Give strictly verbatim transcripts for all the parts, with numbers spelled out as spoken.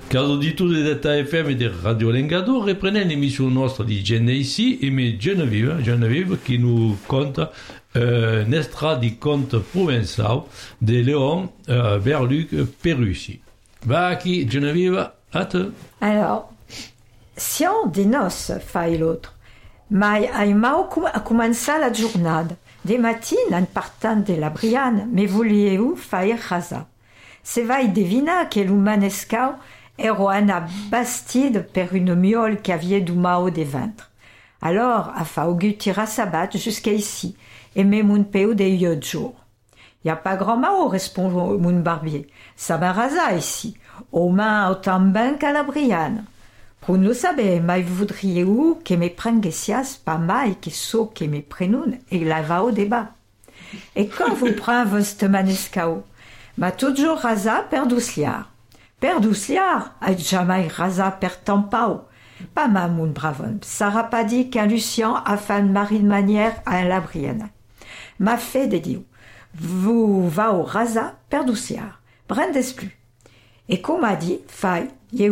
Caro uditore di Detta F M di Radio Lengador, riprende l'emissione nostra di Gene ici e me Genevieve, Genevieve che nous conta euh, Nestra di conte provençal de Léon euh, Berluc Perussi. Va qui, Genevieve, à te. Alors, Sion des noces, fa l'autre. Mai ai mau a començar la giornada. De matin, en partant de la Briane, me volieu faire rasa. Se vai devina que l'humanescau ero ana bastide per une miole qui avait du mao de ventre. Alors, a faugu tira sa batte jusqu'à ici, et me mon peu de yeux de jour. Y a pas grand mao, répond mon barbier. Ça m'a rasa ici, aux mains autant ben qu'à la Briane. Pour nous saber, mai voudriez-vous que me prenguessias pas mai que so que me prenoun et la va au débat. Et quand vous prenez votre manescao, m'a toujours rasa per douciar. Per douciar, a jamais rasa per tampao. Pas ma mon bravon, ça n'a pas dit qu'un Lucien a fait une marine manière à la Brienne. M'a fait des diou. Vous va au rasa per douciar. Brendes plus. Et comme a dit, faille,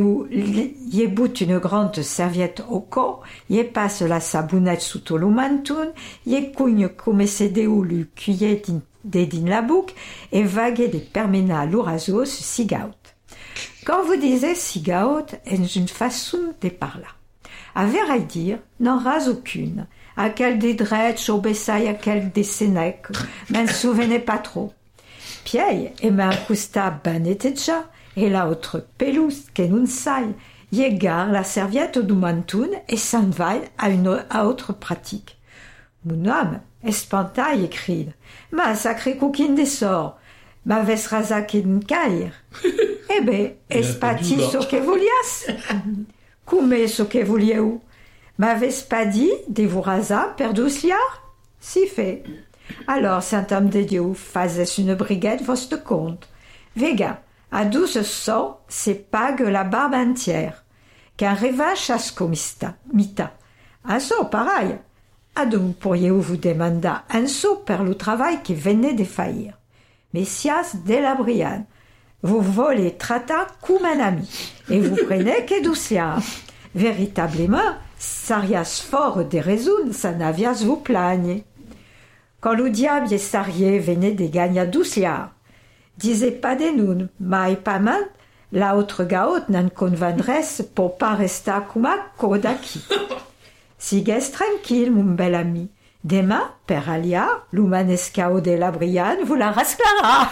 y bout une grande serviette au corps, y passe la sabounette sous tout le mantoun, y cougne comme c'est de ou le cuillet de din la boucle, et vague des permena l'ourasos sigaut. Quand vous disiez sigaut, est une façon de parler. À vrai dire, n'en rase aucune. À quel des drettes, au bessaille, à quel des sénèques, m'en souvenez pas trop. Piei, et m'en custa ben était déjà, et la autre pelouse que nous saille, y égare la serviette du mantoun et s'en va à une à autre pratique. Mon homme, espantaille écrit, ma sacré coquine des sorts, ma vesrasa qu'une caire. Eh ben, espati ce que voulias. Come ce que vouliez-vous? M'avez pas dit de vous rasa per douze liards? Si fait. Alors, saint homme de Dieu, faisait une brigade votre compte. Vega, à douze cents, c'est pas que la barbe entière. Qu'un revage asco mista, mita. Un saut pareil. À donc pourriez-vous vous demander un saut per le travail qui venait de faillir. Messias de la Briane, vous volez trata comme un ami, et vous prenez que douze liards. Véritablement, sarias fort des raisons, ça n'avias vous plagne. Quand le diable et sarié venait de gagner douze liards, disait pas de nous, mais pas mal, la autre gaot n'en convendresse pour pas rester comme à Kodaki. Sigues tranquille, mon bel ami. Demain, per alia, l'humanescao de la Briane vous la rasclara.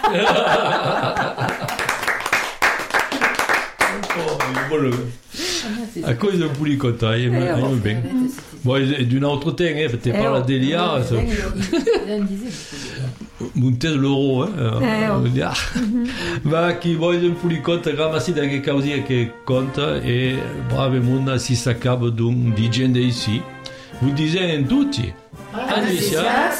A cause d'un poulicota, il me bien. Bon, d'une autre thing, hein, t'es pas la délia. Montez l'euro, hein. Va, qui voit un poulicota, ramassi da che causia che conta, e brave monna si s'accabe d'un di gente ici. Vous disiez en tutti. Alicia.